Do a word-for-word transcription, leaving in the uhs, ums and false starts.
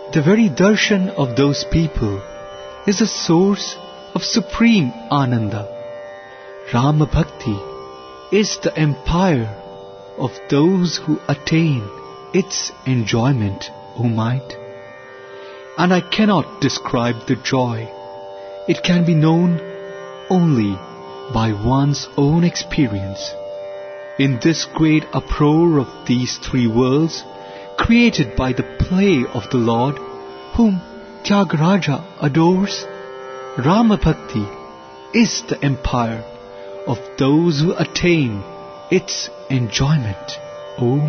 The very darshan of those people is the source of supreme Ananda. Rama Bhakti is the empire of those who attain its enjoyment, O might. And I cannot describe the joy. It can be known only by one's own experience. In this great uproar of these three worlds, created by the play of the Lord, whom Tyagaraja adores, Rama Bhakti is the empire of those who attain its enjoyment, O